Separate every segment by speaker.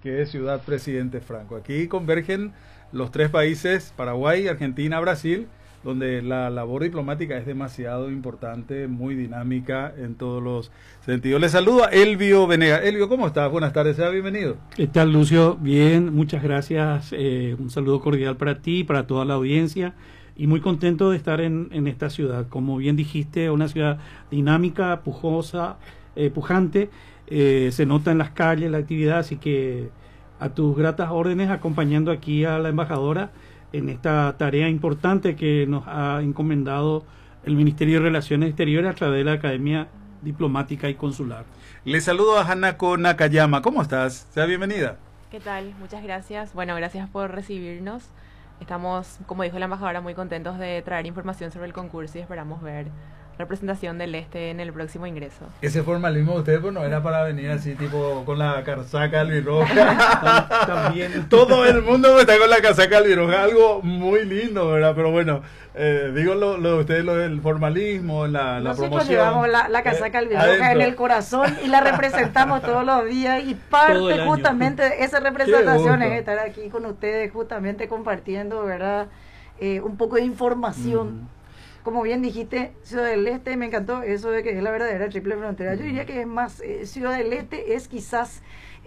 Speaker 1: que es Ciudad Presidente Franco. Aquí convergen los tres países, Paraguay, Argentina, Brasil, donde la labor diplomática es demasiado importante, muy dinámica en todos los sentidos. Les saludo a Elvio Venegas. Elvio, ¿cómo estás? Buenas tardes, sea bienvenido.
Speaker 2: ¿Qué tal, Lucio? Bien, muchas gracias. Un saludo cordial para ti, para toda la audiencia, y muy contento de estar en esta ciudad. Como bien dijiste, una ciudad dinámica, pujosa, pujante. Se nota en las calles la actividad, así que a tus gratas órdenes, acompañando aquí a la embajadora en esta tarea importante que nos ha encomendado el Ministerio de Relaciones Exteriores a través de la Academia Diplomática y Consular.
Speaker 1: Le saludo a Hanako Nakayama. ¿Cómo estás? Sea bienvenida.
Speaker 3: ¿Qué tal? Muchas gracias. Bueno, gracias por recibirnos. Estamos, como dijo la embajadora, muy contentos de traer información sobre el concurso y esperamos ver representación del Este en el próximo ingreso.
Speaker 1: Ese formalismo de ustedes, pues no era para venir así tipo con la casaca albirroja. También todo el mundo está con la casaca albirroja, algo muy lindo, ¿verdad? Pero bueno, digo lo de ustedes, lo del formalismo, la promoción.
Speaker 4: Nosotros llevamos la casaca albirroja en el corazón y la representamos todos los días, y parte justamente de esa representación es estar aquí con ustedes justamente compartiendo, ¿verdad? Un poco de información. Como bien dijiste, Ciudad del Este, me encantó eso de que es la verdadera triple frontera. Yo diría que es más, Ciudad del Este es quizás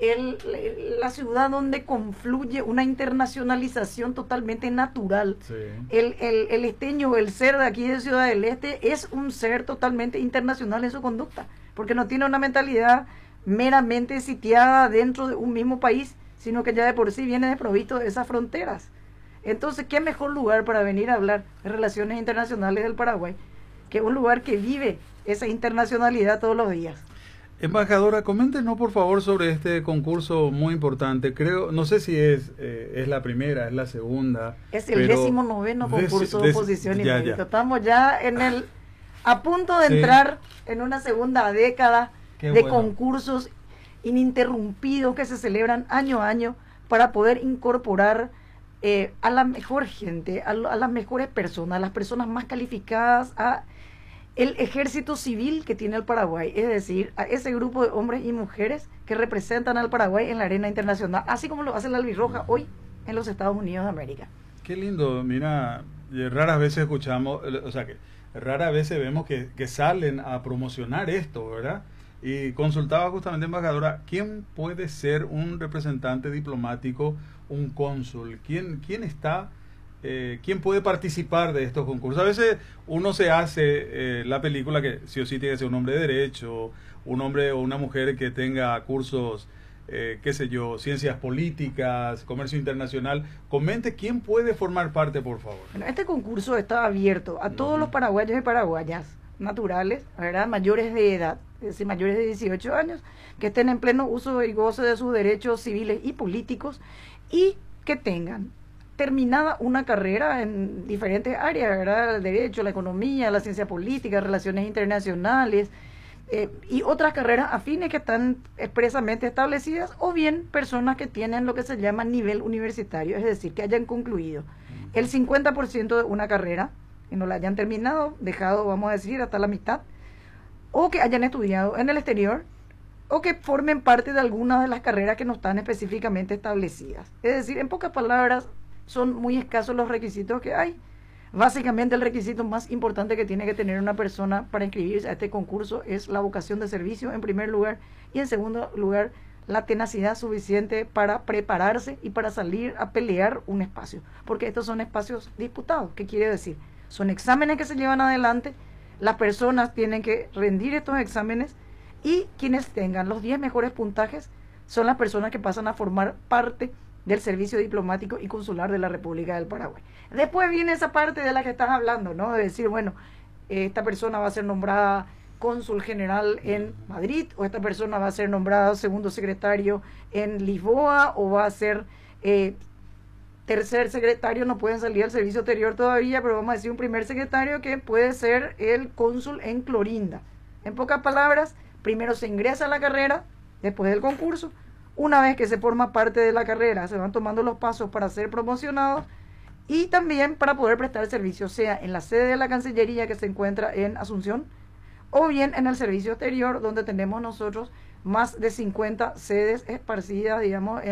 Speaker 4: la ciudad donde confluye una internacionalización totalmente natural. Sí. El esteño, el ser de aquí de Ciudad del Este, es un ser totalmente internacional en su conducta, porque no tiene una mentalidad meramente sitiada dentro de un mismo país, sino que ya de por sí viene desprovisto de esas fronteras. Entonces, ¿qué mejor lugar para venir a hablar de relaciones internacionales del Paraguay que un lugar que vive esa internacionalidad todos los días?
Speaker 1: Embajadora, coméntenos por favor sobre este concurso muy importante. Creo, no sé si es la primera, es la segunda.
Speaker 4: Es el 19º concurso de oposición y mérito. Estamos ya a punto de entrar en una segunda década de concursos ininterrumpidos que se celebran año a año para poder incorporar a la mejor gente, a las mejores personas, a las personas más calificadas, a el ejército civil que tiene el Paraguay, es decir, a ese grupo de hombres y mujeres que representan al Paraguay en la arena internacional, así como lo hace la albirroja hoy en los Estados Unidos de América.
Speaker 1: Qué lindo, mira, raras veces escuchamos, o sea, que raras veces vemos que salen a promocionar esto, ¿verdad? Y consultaba justamente, embajadora, ¿quién puede ser un representante diplomático, un cónsul? ¿Quién está, quién puede participar de estos concursos? A veces uno se hace la película que sí o sí tiene que ser un hombre de derecho, un hombre o una mujer que tenga cursos, qué sé yo, ciencias políticas, comercio internacional. Comente quién puede formar parte, por favor.
Speaker 4: Bueno, este concurso está abierto a todos los paraguayos y paraguayas naturales, ¿verdad? Mayores de edad, es decir, mayores de 18 años, que estén en pleno uso y goce de sus derechos civiles y políticos, y que tengan terminada una carrera en diferentes áreas, ¿verdad? El derecho, la economía, la ciencia política, relaciones internacionales, y otras carreras afines que están expresamente establecidas, o bien personas que tienen lo que se llama nivel universitario, es decir, que hayan concluido el 50% de una carrera, que no la hayan terminado, dejado, vamos a decir, hasta la mitad, o que hayan estudiado en el exterior, o que formen parte de alguna de las carreras que no están específicamente establecidas. Es decir, en pocas palabras, son muy escasos los requisitos que hay. Básicamente, el requisito más importante que tiene que tener una persona para inscribirse a este concurso es la vocación de servicio, en primer lugar, y en segundo lugar, la tenacidad suficiente para prepararse y para salir a pelear un espacio, porque estos son espacios disputados. ¿Qué quiere decir? Son exámenes que se llevan adelante, las personas tienen que rendir estos exámenes, y quienes tengan los 10 mejores puntajes son las personas que pasan a formar parte del servicio diplomático y consular de la República del Paraguay. Después viene esa parte de la que estás hablando, ¿no? De decir, bueno, esta persona va a ser nombrada cónsul general en Madrid, o esta persona va a ser nombrada segundo secretario en Lisboa, o va a ser tercer secretario, no pueden salir al servicio exterior todavía, pero vamos a decir un primer secretario que puede ser el cónsul en Clorinda. En pocas palabras, primero se ingresa a la carrera, después del concurso. Una vez que se forma parte de la carrera, se van tomando los pasos para ser promocionados y también para poder prestar servicio, sea en la sede de la Cancillería que se encuentra en Asunción, o bien en el servicio exterior, donde tenemos nosotros más de 50 sedes esparcidas, digamos,